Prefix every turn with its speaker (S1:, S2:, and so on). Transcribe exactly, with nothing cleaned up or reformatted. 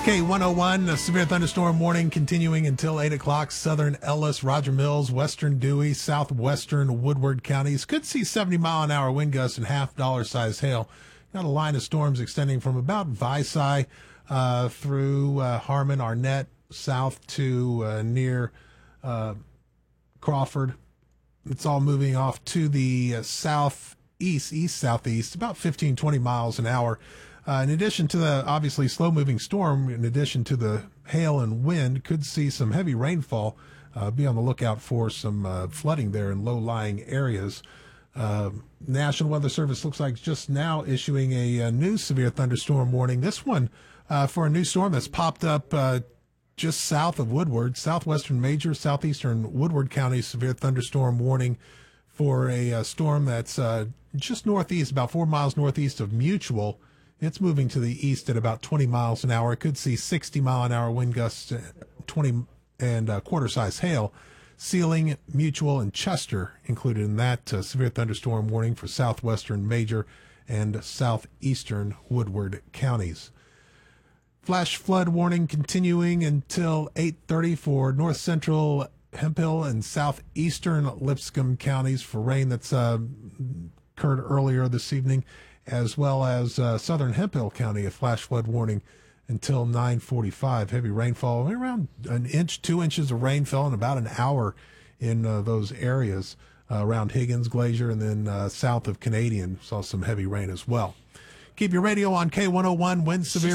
S1: K one oh one, a severe thunderstorm warning continuing until eight o'clock. Southern Ellis, Roger Mills, western Dewey, southwestern Woodward counties could see seventy mile an hour wind gusts and half dollar size hail. Got a line of storms extending from about Visay uh, through uh, Harmon, Arnett, south to uh, near uh, Crawford. It's all moving off to the uh, southeast, east-southeast, about fifteen, twenty miles an hour. Uh, in addition to the obviously slow-moving storm, in addition to the hail and wind, could see some heavy rainfall. Uh, be on the lookout for some uh, flooding there in low-lying areas. Uh, National Weather Service looks like just now issuing a, a new severe thunderstorm warning. This one uh, for a new storm that's popped up uh, just south of Woodward, southwestern major, southeastern Woodward County severe thunderstorm warning for a, a storm that's uh, just northeast, about four miles northeast of Mutual. It's moving to the east at about twenty miles an hour. It could see sixty mile an hour wind gusts, twenty and uh, quarter size hail. Sealing, Mutual, and Chester included in that uh, severe thunderstorm warning for southwestern Major and southeastern Woodward counties. Flash flood warning continuing until eight thirty for north central Hemphill and southeastern Lipscomb counties for rain that's uh, occurred earlier this evening, as well as uh, southern Hemphill County, a flash flood warning until nine forty-five. Heavy rainfall, around an inch, two inches of rain fell in about an hour in uh, those areas uh, around Higgins, Glacier, and then uh, south of Canadian. Saw some heavy rain as well. Keep your radio on K one oh one. Wind severe.